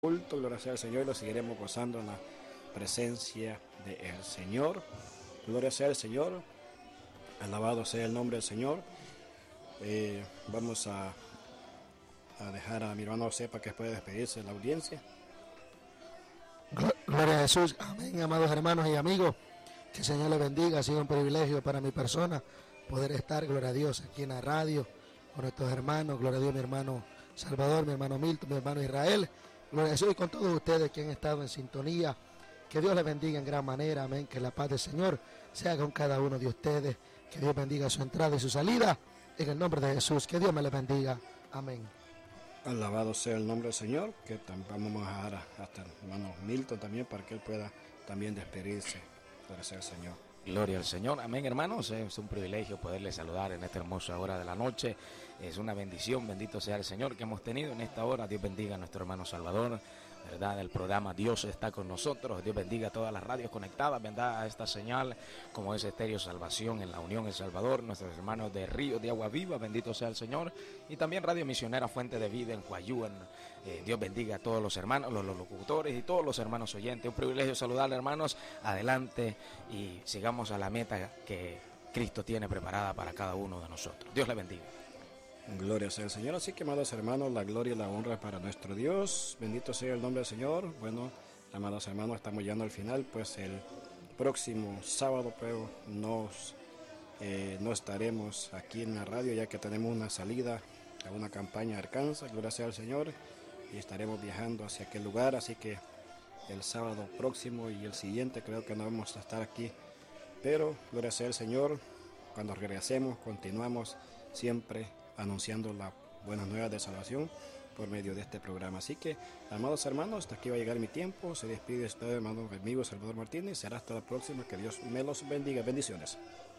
culto, gloria sea al Señor, y lo seguiremos gozando en la presencia del Señor. Gloria sea al Señor, alabado sea el nombre del Señor. Vamos a dejar a mi hermano sepa que puede despedirse de la audiencia. Gloria a Jesús, amén, amados hermanos y amigos, que el Señor les bendiga. Ha sido un privilegio para mi persona poder estar, gloria a Dios, aquí en la radio con nuestros hermanos. Gloria a Dios, mi hermano Salvador, mi hermano Milton, mi hermano Israel, gloria a Jesús, y con todos ustedes que han estado en sintonía. Que Dios les bendiga en gran manera, amén. Que la paz del Señor sea con cada uno de ustedes. Que Dios bendiga su entrada y su salida, en el nombre de Jesús. Que Dios me les bendiga, amén. Alabado sea el nombre del Señor, que vamos a dar hasta el hermano Milton también para que él pueda también despedirse. Gloria sea el Señor. Gloria al Señor, amén, hermanos. Es un privilegio poderles saludar en esta hermosa hora de la noche. Es una bendición, bendito sea el Señor que hemos tenido en esta hora. Dios bendiga a nuestro hermano Salvador, verdad, el programa Dios está con nosotros. Dios bendiga a todas las radios conectadas, verdad, a esta señal como es Estéreo Salvación en la Unión El Salvador, nuestros hermanos de Río de Agua Viva, bendito sea el Señor, y también Radio Misionera Fuente de Vida en Huayúan. Dios bendiga a todos los hermanos, los locutores y todos los hermanos oyentes. Un privilegio saludarles, hermanos. Adelante y sigamos a la meta que Cristo tiene preparada para cada uno de nosotros. Dios les bendiga. Gloria sea el Señor. Así que, amados hermanos, la gloria y la honra para nuestro Dios. Bendito sea el nombre del Señor. Bueno, amados hermanos, estamos llegando al final. Pues el próximo sábado, pero no estaremos aquí en la radio, ya que tenemos una salida a una campaña de Arkansas. Gloria sea al Señor. Y estaremos viajando hacia aquel lugar. Así que el sábado próximo y el siguiente creo que no vamos a estar aquí. Pero, gloria sea al Señor, cuando regresemos, continuamos siempre anunciando las buenas nuevas de salvación por medio de este programa. Así que, amados hermanos, hasta aquí va a llegar mi tiempo. Se despide usted, hermano amigo Salvador Martínez. Será hasta la próxima. Que Dios me los bendiga. Bendiciones.